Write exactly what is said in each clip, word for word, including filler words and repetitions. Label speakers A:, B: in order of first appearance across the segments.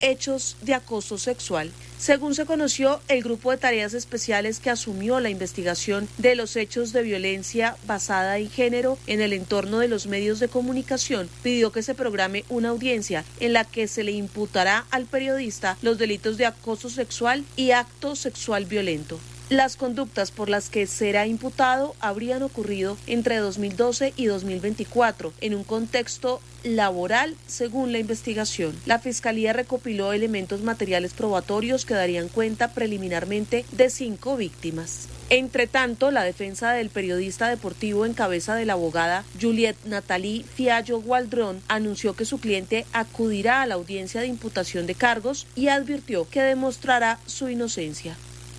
A: hechos de acoso sexual. Según se conoció, el grupo de tareas especiales que asumió la investigación de los hechos de violencia basada en género en el entorno de los medios de comunicación pidió que se programe una audiencia en la que se le imputará al periodista los delitos de acoso sexual y acto sexual violento. Las conductas por las que será imputado habrían ocurrido entre dos mil doce y dos mil veinticuatro en un contexto laboral, según la investigación. La Fiscalía recopiló elementos materiales probatorios que darían cuenta preliminarmente de cinco víctimas. Entre tanto, la defensa del periodista deportivo en cabeza de la abogada Juliet Natalie Fiallo Gualdrón anunció que su cliente acudirá a la audiencia de imputación de cargos y advirtió que demostrará su inocencia.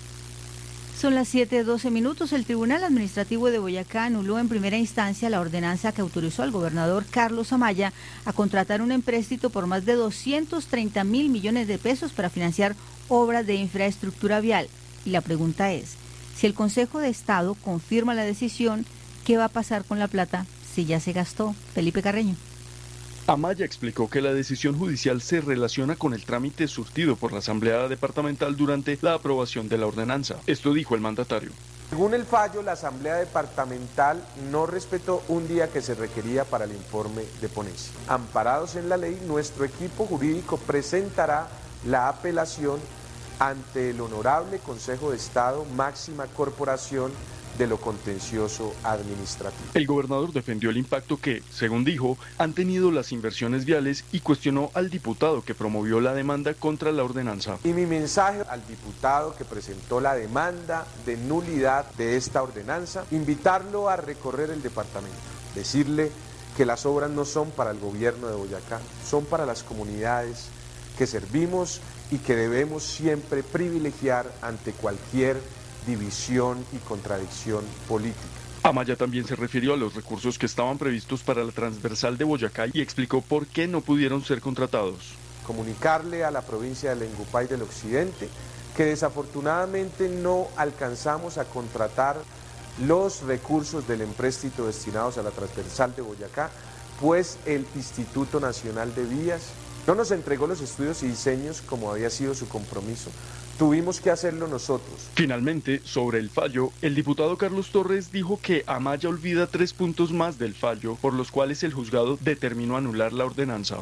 B: Son las siete doce minutos. El Tribunal Administrativo de Boyacá anuló en primera instancia la ordenanza que autorizó al gobernador Carlos Amaya a contratar un empréstito por más de doscientos treinta mil millones de pesos para financiar obras de infraestructura vial. Y la pregunta es, si el Consejo de Estado confirma la decisión, ¿qué va a pasar con la plata si ya se gastó? Felipe Carreño.
C: Amaya explicó que la decisión judicial se relaciona con el trámite surtido por la Asamblea Departamental durante la aprobación de la ordenanza. Esto dijo el mandatario.
D: Según el fallo, la Asamblea Departamental no respetó un día que se requería para el informe de ponencia. Amparados en la ley, nuestro equipo jurídico presentará la apelación ante el Honorable Consejo de Estado, máxima corporación de lo contencioso administrativo.
C: El gobernador defendió el impacto que, según dijo, han tenido las inversiones viales y cuestionó al diputado que promovió la demanda contra la ordenanza.
D: Y mi mensaje al diputado que presentó la demanda de nulidad de esta ordenanza, invitarlo a recorrer el departamento, decirle que las obras no son para el gobierno de Boyacá, son para las comunidades que servimos y que debemos siempre privilegiar ante cualquier división y contradicción política.
C: Amaya también se refirió a los recursos que estaban previstos para la transversal de Boyacá y explicó por qué no pudieron ser contratados.
D: Comunicarle a la provincia del Lengupay del Occidente que desafortunadamente no alcanzamos a contratar los recursos del empréstito destinados a la transversal de Boyacá, pues el Instituto Nacional de Vías no nos entregó los estudios y diseños como había sido su compromiso. Tuvimos que hacerlo nosotros.
C: Finalmente, sobre el fallo, el diputado Carlos Torres dijo que Amaya olvida tres puntos más del fallo, por los cuales el juzgado determinó anular la ordenanza.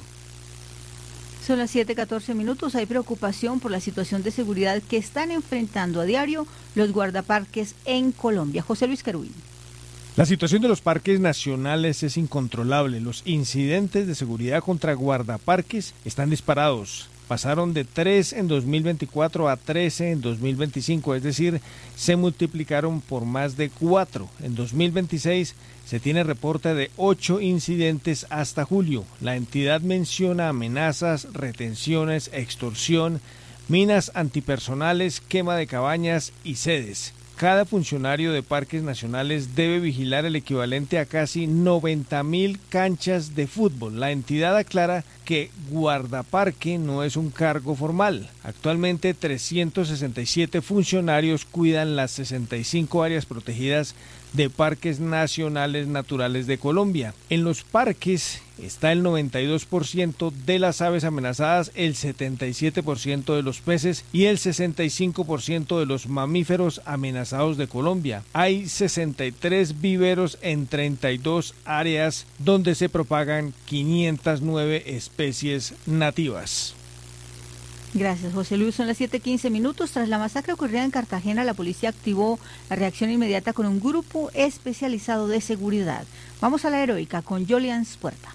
B: Son las siete catorce minutos. Hay preocupación por la situación de seguridad que están enfrentando a diario los guardaparques en Colombia. José Luis Carubín.
E: La situación de los parques nacionales es incontrolable. Los incidentes de seguridad contra guardaparques están disparados. Pasaron de tres en dos mil veinticuatro a trece en dos mil veinticinco, es decir, se multiplicaron por más de cuatro. En dos mil veintiséis se tiene reporte de ocho incidentes hasta julio. La entidad menciona amenazas, retenciones, extorsión, minas antipersonales, quema de cabañas y sedes. Cada funcionario de parques nacionales debe vigilar el equivalente a casi noventa mil canchas de fútbol. La entidad aclara que guardaparque no es un cargo formal. Actualmente trescientos sesenta y siete funcionarios cuidan las sesenta y cinco áreas protegidas de parques nacionales naturales de Colombia. En los parques está el noventa y dos por ciento de las aves amenazadas, el setenta y siete por ciento de los peces y el sesenta y cinco por ciento de los mamíferos amenazados de Colombia. Hay sesenta y tres viveros en treinta y dos áreas donde se propagan quinientas nueve especies nativas.
B: Gracias, José Luis. Son las siete quince minutos. Tras la masacre ocurrida en Cartagena, la policía activó la reacción inmediata con un grupo especializado de seguridad. Vamos a la heroica con Jolians Puerta.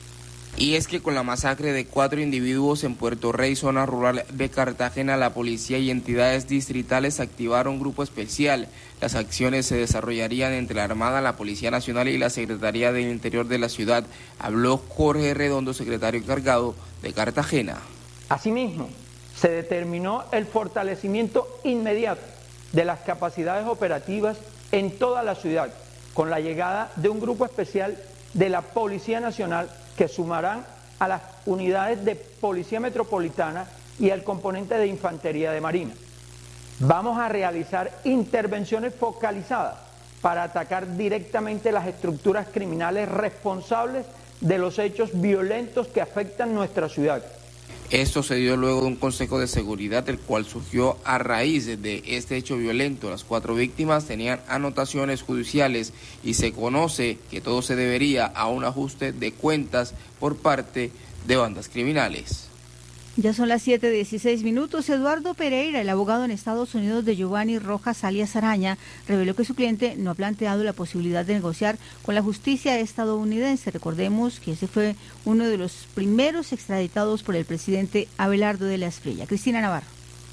F: Y es que con la masacre de cuatro individuos en Puerto Rey, zona rural de Cartagena, la policía y entidades distritales activaron un grupo especial. Las acciones se desarrollarían entre la Armada, la Policía Nacional y la Secretaría del Interior de la ciudad. Habló Jorge Redondo, secretario encargado de Cartagena.
G: Asimismo, se determinó el fortalecimiento inmediato de las capacidades operativas en toda la ciudad, con la llegada de un grupo especial de la Policía Nacional que sumarán a las unidades de Policía Metropolitana y al componente de Infantería de Marina. Vamos a realizar intervenciones focalizadas para atacar directamente las estructuras criminales responsables de los hechos violentos que afectan nuestra ciudad.
F: Esto se dio luego de un consejo de seguridad, el cual surgió a raíz de este hecho violento. Las cuatro víctimas tenían anotaciones judiciales y se conoce que todo se debería a un ajuste de cuentas por parte de bandas criminales.
B: Ya son las siete dieciséis minutos. Eduardo Pereira, el abogado en Estados Unidos de Giovanni Rojas alias Araña, reveló que su cliente no ha planteado la posibilidad de negociar con la justicia estadounidense. Recordemos que ese fue uno de los primeros extraditados por el presidente Abelardo de la Espriella. Cristina Navarro.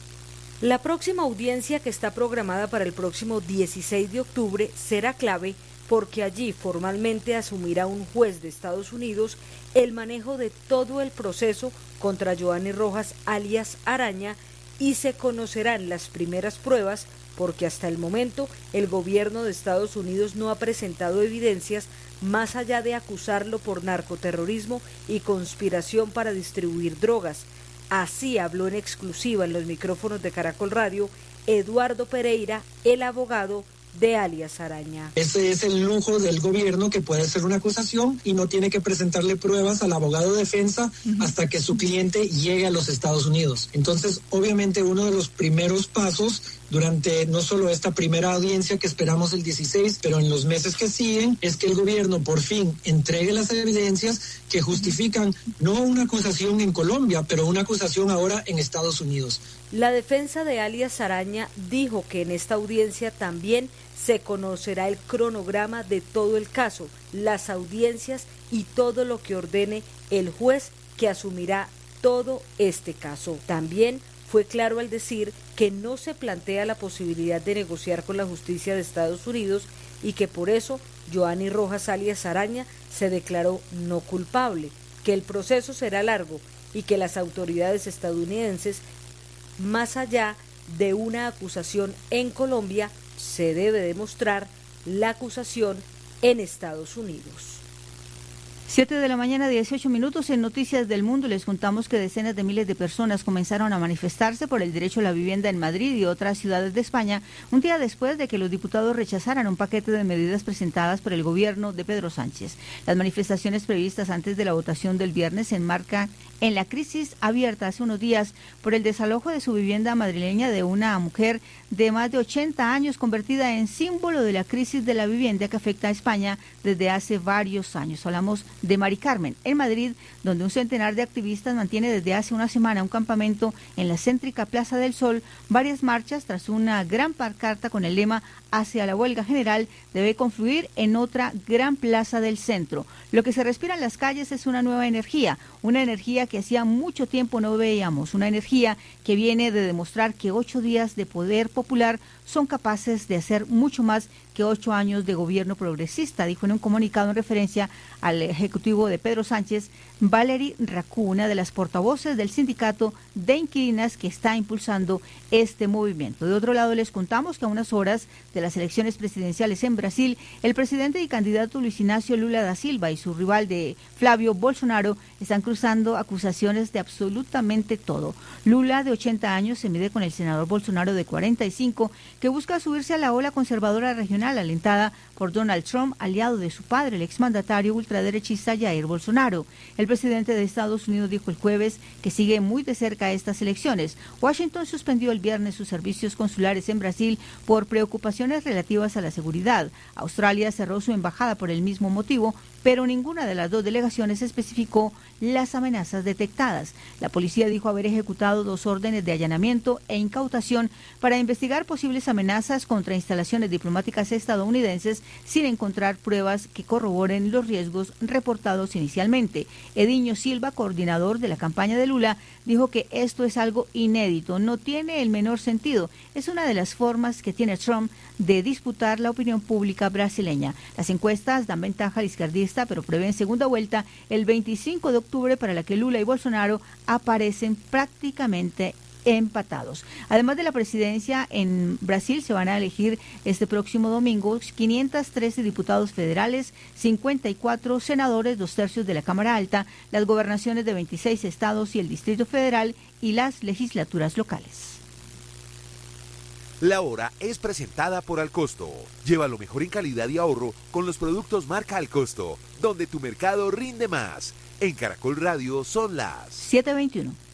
H: La próxima audiencia, que está programada para el próximo dieciséis de octubre, será clave porque allí formalmente asumirá un juez de Estados Unidos el manejo de todo el proceso contra Giovanni Rojas alias Araña y se conocerán las primeras pruebas porque hasta el momento el gobierno de Estados Unidos no ha presentado evidencias más allá de acusarlo por narcoterrorismo y conspiración para distribuir drogas. Así habló en exclusiva en los micrófonos de Caracol Radio Eduardo Pereira, el abogado de alias Araña.
I: Ese es el lujo del gobierno, que puede hacer una acusación y no tiene que presentarle pruebas al abogado de defensa uh-huh. hasta que su cliente llegue a los Estados Unidos. Entonces, obviamente, uno de los primeros pasos durante no solo esta primera audiencia que esperamos el dieciséis, pero en los meses que siguen, es que el gobierno por fin entregue las evidencias que justifican no una acusación en Colombia, pero una acusación ahora en Estados Unidos.
H: La defensa de alias Araña dijo que en esta audiencia también se conocerá el cronograma de todo el caso, las audiencias y todo lo que ordene el juez que asumirá todo este caso. También fue claro al decir que no se plantea la posibilidad de negociar con la justicia de Estados Unidos y que por eso Giovanni Rojas alias Araña se declaró no culpable, que el proceso será largo y que las autoridades estadounidenses, más allá de una acusación en Colombia, se debe demostrar la acusación en Estados Unidos.
B: siete de la mañana, dieciocho minutos. En Noticias del Mundo les contamos que decenas de miles de personas comenzaron a manifestarse por el derecho a la vivienda en Madrid y otras ciudades de España, un día después de que los diputados rechazaran un paquete de medidas presentadas por el gobierno de Pedro Sánchez. Las manifestaciones previstas antes de la votación del viernes se enmarcan en la crisis abierta hace unos días por el desalojo de su vivienda madrileña de una mujer de más de ochenta años, convertida en símbolo de la crisis de la vivienda que afecta a España desde hace varios años. Hablamos de Mari Carmen, en Madrid, donde un centenar de activistas mantiene desde hace una semana un campamento en la céntrica Plaza del Sol, varias marchas tras una gran pancarta con el lema "Hacia la huelga general" debe confluir en otra gran plaza del centro. Lo que se respira en las calles es una nueva energía, una energía que hacía mucho tiempo no veíamos, una energía que viene de demostrar que ocho días de poder popular son capaces de hacer mucho más que ocho años de gobierno progresista, dijo en un comunicado en referencia al ejecutivo de Pedro Sánchez, Valerie Racú, una de las portavoces del sindicato de inquilinas que está impulsando este movimiento. De otro lado, les contamos que a unas horas de las elecciones presidenciales en Brasil, el presidente y candidato Luis Ignacio Lula da Silva y su rival de Flavio Bolsonaro están cruzando acusaciones de absolutamente todo. Lula, de ochenta años, se mide con el senador Bolsonaro, de cuarenta y cinco, que busca subirse a la ola conservadora regional alentada por Donald Trump, aliado de su padre, el exmandatario ultraderechista Jair Bolsonaro. El presidente de Estados Unidos dijo el jueves que sigue muy de cerca estas elecciones. Washington suspendió el viernes sus servicios consulares en Brasil por preocupaciones relativas a la seguridad. Australia cerró su embajada por el mismo motivo, pero ninguna de las dos delegaciones especificó las amenazas detectadas. La policía dijo haber ejecutado dos órdenes de allanamiento e incautación para investigar posibles amenazas contra instalaciones diplomáticas estadounidenses sin encontrar pruebas que corroboren los riesgos reportados inicialmente. Ediño Silva, coordinador de la campaña de Lula, dijo que esto es algo inédito, no tiene el menor sentido. Es una de las formas que tiene Trump de disputar la opinión pública brasileña. Las encuestas dan ventaja al izquierdista, pero prevén segunda vuelta el veinticinco de octubre para la que Lula y Bolsonaro aparecen prácticamente empatados. Además de la presidencia, en Brasil se van a elegir este próximo domingo quinientos trece diputados federales, cincuenta y cuatro senadores, dos tercios de la Cámara Alta, las gobernaciones de veintiséis estados y el Distrito Federal y las legislaturas locales.
J: La hora es presentada por Alcosto. Lleva lo mejor en calidad y ahorro con los productos marca Alcosto, donde tu mercado rinde más. En Caracol Radio son las
B: siete veintiuno.